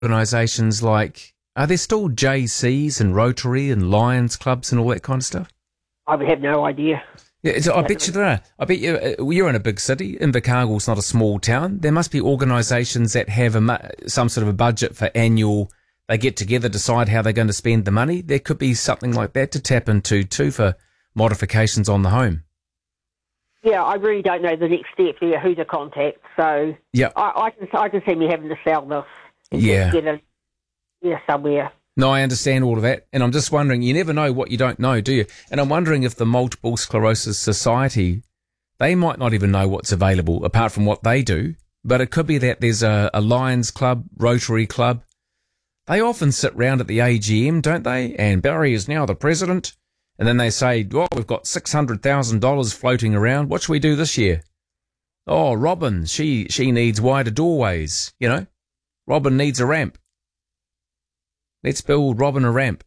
organisations like, are there still JCs and Rotary and Lions clubs and all that kind of stuff? I would have no idea. Yeah, I bet you there are. I bet you're in a big city. Invercargill's not a small town. There must be organisations that have some sort of a budget for annual. They get together, decide how they're going to spend the money. There could be something like that to tap into too for modifications on the home. Yeah, I really don't know the next step there, who to contact. So yeah, I can see me having to sell this. And get somewhere. No, I understand all of that. And I'm just wondering, you never know what you don't know, do you? And I'm wondering if the Multiple Sclerosis Society, they might not even know what's available apart from what they do. But it could be that there's a Lions club, Rotary club. They often sit round at the AGM, don't they? And Barry is now the president. And then they say, well, we've got $600,000 floating around. What should we do this year? Oh, Robin, she needs wider doorways, you know. Robin needs a ramp. Let's build Robin a ramp.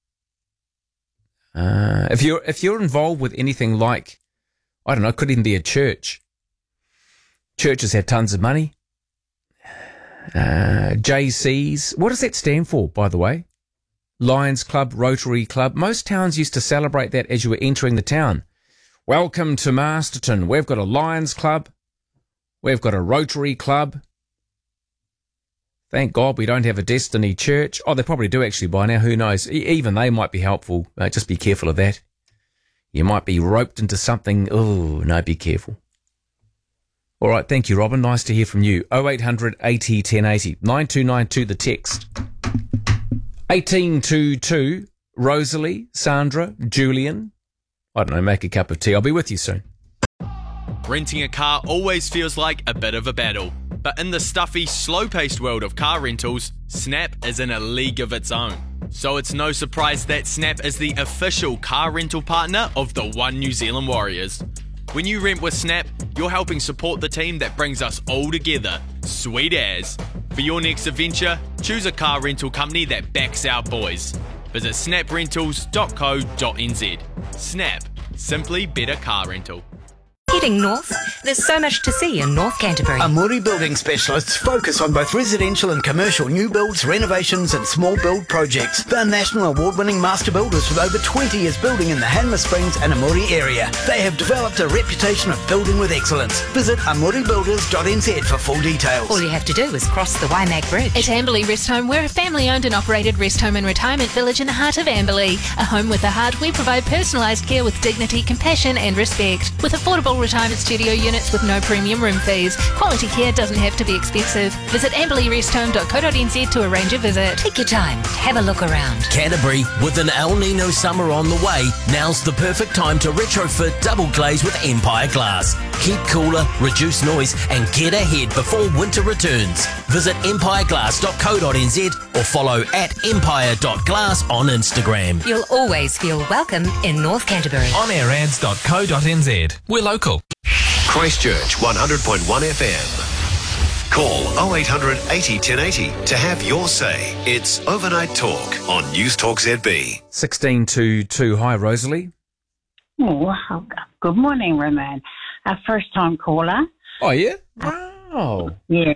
If you're involved with anything like, I don't know, it could even be a church. Churches have tons of money. JCs. What does that stand for, by the way? Lions Club, Rotary Club. Most towns used to celebrate that as you were entering the town. Welcome to Masterton. We've got a Lions Club. We've got a Rotary Club. Thank God we don't have a Destiny Church. Oh, they probably do actually by now. Who knows? Even they might be helpful. Just be careful of that. You might be roped into something. Oh, no, be careful. All right, thank you, Robin. Nice to hear from you. 0800 80 1080. 9292, the text. 1822, Rosalie, Sandra, Julian. I don't know, make a cup of tea. I'll be with you soon. Renting a car always feels like a bit of a battle. But in the stuffy, slow-paced world of car rentals, Snap is in a league of its own. So it's no surprise that Snap is the official car rental partner of the One New Zealand Warriors. When you rent with Snap, you're helping support the team that brings us all together. Sweet as. For your next adventure, choose a car rental company that backs our boys. Visit snaprentals.co.nz. Snap. Simply better car rental. Heading north, there's so much to see in North Canterbury. Amuri Building Specialists focus on both residential and commercial new builds, renovations and small build projects. They're national award-winning master builders with over 20 years building in the Hanmer Springs and Amuri area. They have developed a reputation of building with excellence. Visit amuribuilders.nz for full details. All you have to do is cross the Waimak Bridge. At Amberley Rest Home, we're a family-owned and operated rest home and retirement village in the heart of Amberley. A home with a heart, we provide personalised care with dignity, compassion and respect. With affordable retirement studio units with no premium room fees. Quality care doesn't have to be expensive. Visit amberleyrest.home.co.nz to arrange a visit. Take your time, have a look around. Canterbury, with an El Nino summer on the way, now's the perfect time to retrofit double glaze with Empire Glass. Keep cooler, reduce noise and get ahead before winter returns. Visit empireglass.co.nz or follow at empire.glass on Instagram. You'll always feel welcome in North Canterbury. onAirAds.co.nz. We're local. Christchurch 100.1 FM. Call 0800 80 1080 to have your say. It's Overnight Talk on News Talk ZB. 1622. Hi, Rosalie. Oh, good morning, Roman. A first-time caller. Oh, yeah? Wow. Yeah.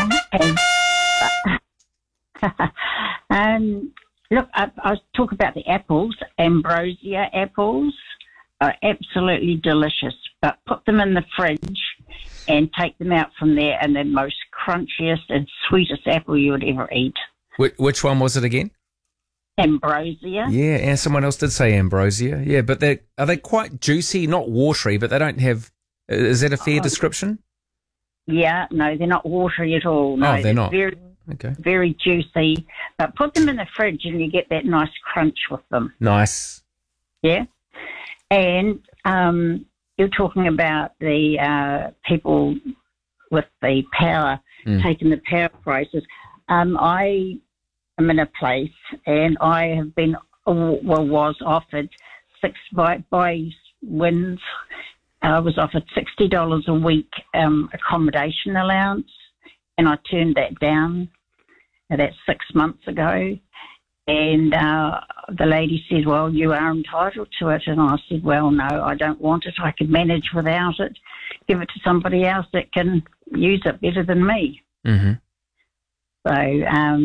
Look, I'll talk about the apples. Ambrosia apples are absolutely delicious, but put them in the fridge and take them out from there, and they're the most crunchiest and sweetest apple you would ever eat. Which one was it again? Ambrosia. Yeah, and someone else did say ambrosia. Yeah, but are they quite juicy, not watery, but they don't have... Is that a fair description? Yeah, no, they're not watery at all. No, they're not. Very juicy. But put them in the fridge and you get that nice crunch with them. Nice. Yeah. And you're talking about the people with the power, taking the power prices. I am in a place and I have been, was offered by Winds. I was offered $60 a week accommodation allowance, and I turned that down. That's 6 months ago. And the lady said, well, you are entitled to it. And I said, well, no, I don't want it. I can manage without it. Give it to somebody else that can use it better than me. Mm-hmm. So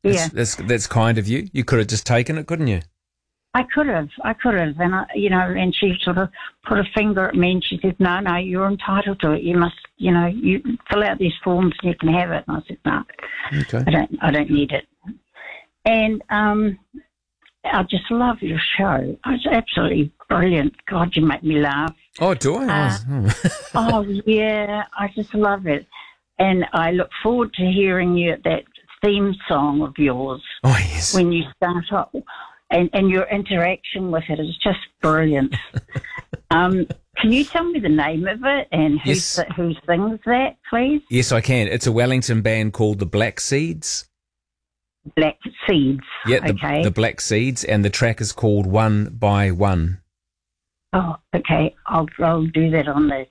Yeah. That's kind of you. You could have just taken it, couldn't you? I could have, and and she sort of put a finger at me and she said, no, you're entitled to it. You must, you fill out these forms and you can have it. And I said, no, okay. I don't need it. And I just love your show. It's absolutely brilliant. God, you make me laugh. Oh, do I? Oh, yeah, I just love it. And I look forward to hearing that theme song of yours. Oh, yes. When you start off. And your interaction with it is just brilliant. Can you tell me the name of it and who sings that, please? Yes, I can. It's a Wellington band called the Black Seeds. Black Seeds. Yeah, okay. The Black Seeds, and the track is called One by One. Oh, okay. I'll do that on the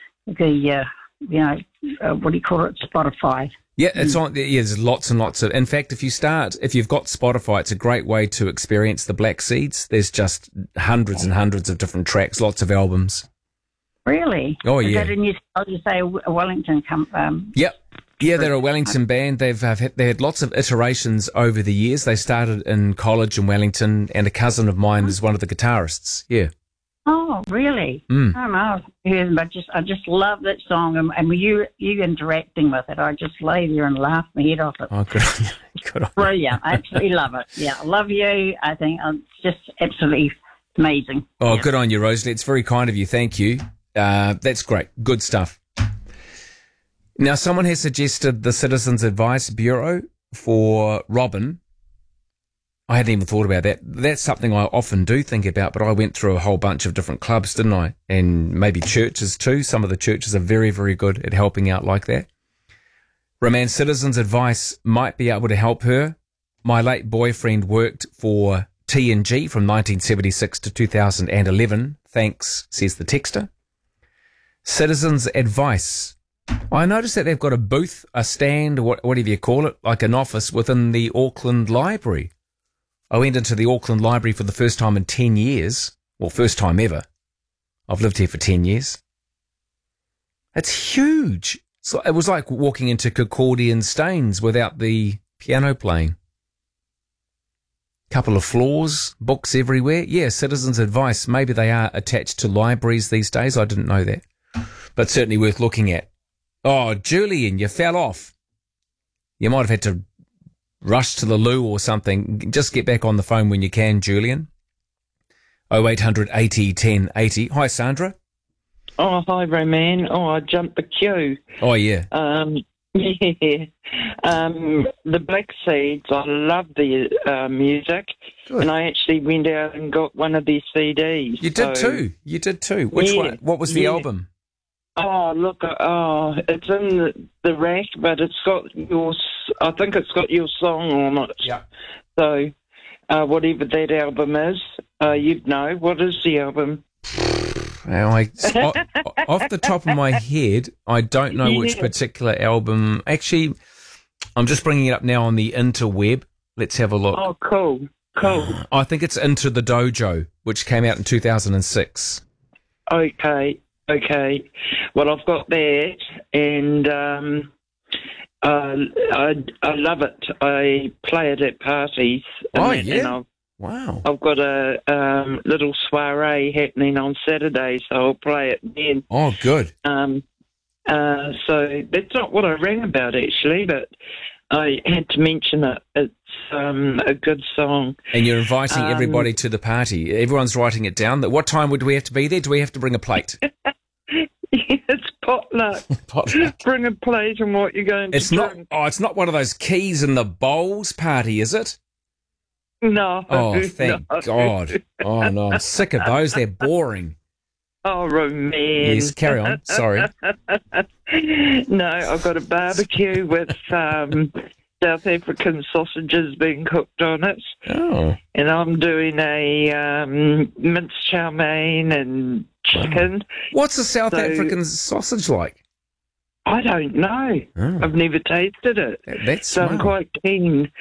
what do you call it, Spotify. Yeah, it's on. Yeah, there's lots and lots of. In fact, if you've got Spotify, it's a great way to experience the Black Seeds. There's just hundreds and hundreds of different tracks, lots of albums. Really? Oh, Is yeah. that you say a Wellington Yep. Yeah, they're a Wellington band. They had lots of iterations over the years. They started in college in Wellington, and a cousin of mine is one of the guitarists. Yeah. Oh, really? I don't know. Yeah, but I just love that song, and with you interacting with it, I just lay there and laugh my head off it. Oh, good on you. Good on Brilliant. I absolutely love it. Yeah, I love you. I think it's just absolutely amazing. Oh, yeah. Good on you, Rosalie. It's very kind of you. Thank you. That's great. Good stuff. Now, someone has suggested the Citizens Advice Bureau for Robin. I hadn't even thought about that. That's something I often do think about, but I went through a whole bunch of different clubs, didn't I? And maybe churches too. Some of the churches are very, very good at helping out like that. Roman, Citizens Advice might be able to help her. My late boyfriend worked for T&G from 1976 to 2011. Thanks, says the texter. Citizens Advice. I noticed that they've got a booth, a stand, whatever you call it, like an office within the Auckland Library. I went into the Auckland Library for the first time in 10 years. Well, first time ever. I've lived here for 10 years. It's huge. So it was like walking into Concordian Staines without the piano playing. Couple of floors, books everywhere. Yeah, Citizens Advice. Maybe they are attached to libraries these days. I didn't know that. But certainly worth looking at. Oh, Julian, you fell off. You might have had to rush to the loo or something. Just get back on the phone when you can, Julian. 0800 80 10 80. Hi, Sandra. Oh, hi, Roman. Oh, I jumped the queue. Oh, yeah. Yeah. The Black Seeds, I love the music. Good. And I actually went out and got one of their CDs. You did too. You did too. Which one? What was the album? Oh, look, it's in the rack, but it's got I think it's got your song on it. Yeah. So, whatever that album is, you'd know. What is the album? Now, off the top of my head, I don't know which particular album. Actually, I'm just bringing it up now on the interweb. Let's have a look. Oh, cool. I think it's Into the Dojo, which came out in 2006. Okay. Well, I've got that, and I love it. I play it at parties. Yeah. Wow. I've got a little soiree happening on Saturday, so I'll play it then. Oh, good. So that's not what I rang about, actually, but I had to mention it. It's a good song. And you're inviting everybody to the party. Everyone's writing it down. What time would we have to be there? Do we have to bring a plate? It's potluck. Bring a plate and what you're going to drink. It's not one of those keys in the bowls party, is it? No. Oh, thank God. Oh, no. I'm sick of those. They're boring. Oh, Roman. Yes, carry on. Sorry. No, I've got a barbecue with South African sausages being cooked on it. Oh. And I'm doing a minced chow mein and chicken. What's a South African sausage like? I don't know. Oh. I've never tasted it. So I'm quite keen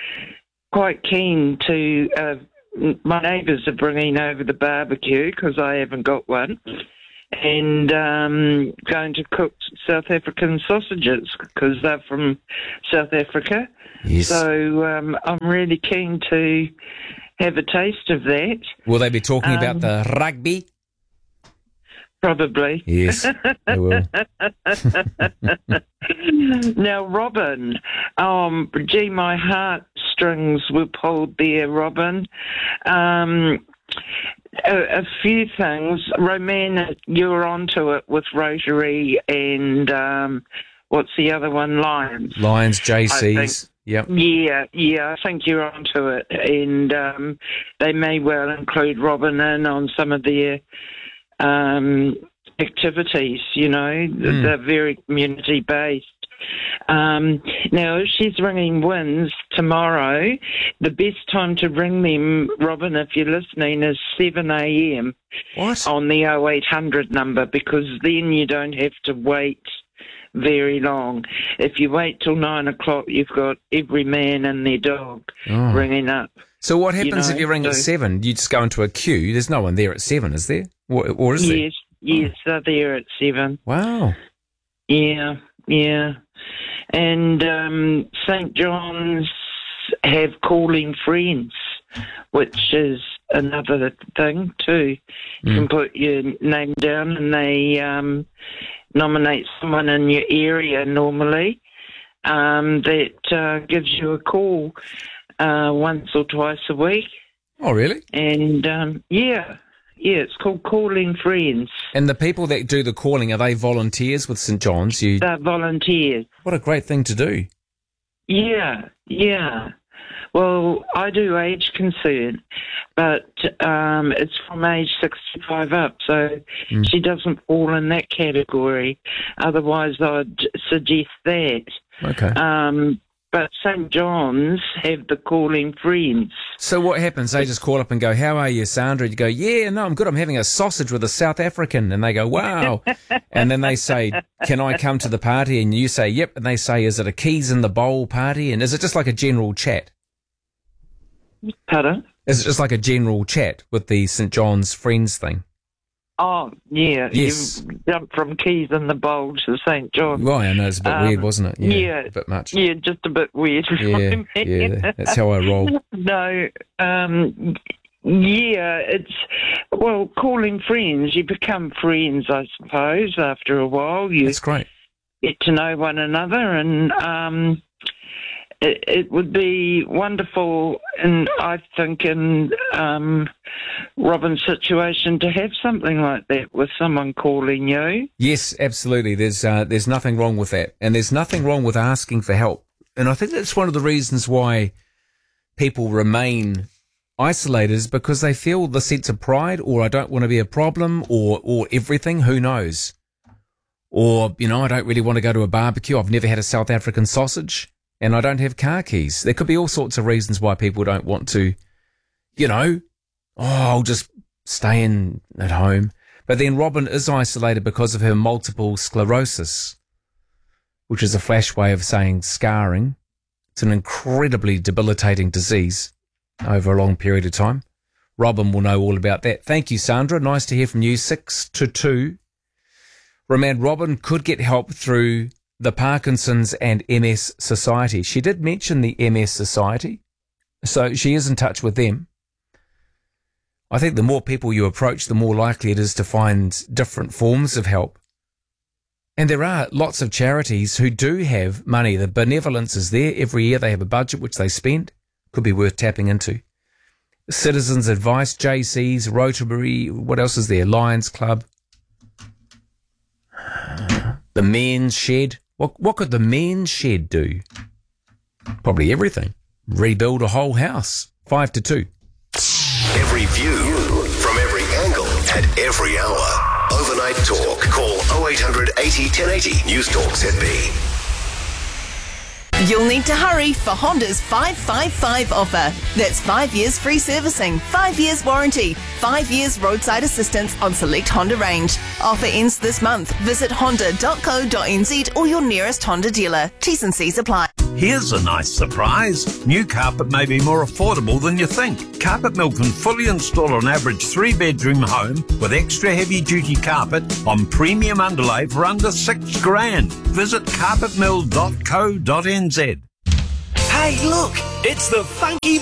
to... my neighbours are bringing over the barbecue because I haven't got one. and going to cook South African sausages because they're from South Africa. Yes. So I'm really keen to have a taste of that. Will they be talking about the rugby? Probably. Yes, they will. Now, Robin, gee, my heartstrings were pulled there, Robin. A few things. Roman, you're onto it with Rotary and what's the other one? Lions. Lions, JCs. Yep. Yeah, I think you're onto it. And they may well include Robin in on some of their activities, they're very community-based. Now, if she's ringing Wins tomorrow, the best time to ring them, Robin, if you're listening, is 7 a.m. What? On the 0800 number, because then you don't have to wait very long. If you wait till 9 o'clock, you've got every man and their dog ringing up. So what happens if you ring at 7? You just go into a queue. There's no one there at 7, is there? Or is there? Yes, they're there at 7. Wow. Yeah. And St. John's have calling friends, which is another thing too. You can put your name down and they nominate someone in your area normally that gives you a call once or twice a week. Oh, really? And it's called Calling Friends. And the people that do the calling, are they volunteers with St. John's? They're volunteers. What a great thing to do. Yeah. Well, I do age concern, but it's from age 65 up, so she doesn't fall in that category. Otherwise, I'd suggest that. Okay. But St. John's have the calling friends. So what happens? They just call up and go, "How are you, Sandra?" You go, "Yeah, no, I'm good. I'm having a sausage with a South African." And they go, "Wow." And then they say, "Can I come to the party?" And you say, "Yep." And they say, "Is it a keys in the bowl party?" And is it just like a general chat? Pardon? Is it just like a general chat with the St. John's Friends thing? Oh, yeah. Yes. You jumped from keys in the bowl to St. John's. Well, I know it's a bit weird, wasn't it? Yeah. A bit much. Yeah, just a bit weird. Yeah, that's how I roll. No, it's, calling friends. You become friends, I suppose, after a while. That's great. Get to know one another, and it would be wonderful, and I think in Robin's situation, to have something like that with someone calling you. Yes, absolutely. There's nothing wrong with that, and there's nothing wrong with asking for help. And I think that's one of the reasons why people remain isolated, is because they feel the sense of pride, or I don't want to be a problem, or everything. Who knows? Or I don't really want to go to a barbecue. I've never had a South African sausage. And I don't have car keys. There could be all sorts of reasons why people don't want to, I'll just stay in at home. But then Robin is isolated because of her multiple sclerosis, which is a flash way of saying scarring. It's an incredibly debilitating disease over a long period of time. Robin will know all about that. Thank you, Sandra. Nice to hear from you. 6 to 2. Remand, Robin could get help through the Parkinson's and MS Society. She did mention the MS Society, so she is in touch with them. I think the more people you approach, the more likely it is to find different forms of help. And there are lots of charities who do have money. The benevolence is there. Every year they have a budget which they spend. Could be worth tapping into. Citizens Advice, JCs, Rotary, what else is there? Lions Club. The Men's Shed. What could the Men's Shed do? Probably everything. Rebuild a whole house. 5 to 2. Every view from every angle at every hour. Overnight Talk. Call 0800 80 1080. News Talk ZB. You'll need to hurry for Honda's 555 offer. That's 5 years free servicing, 5 years warranty, 5 years roadside assistance on select Honda range. Offer ends this month. Visit honda.co.nz or your nearest Honda dealer. T's and C's apply. Here's a nice surprise. New carpet may be more affordable than you think. Carpet Mill can fully install an average 3-bedroom home with extra heavy-duty carpet on premium underlay for under $6,000. Visit carpetmill.co.nz. Hey, look, it's the funky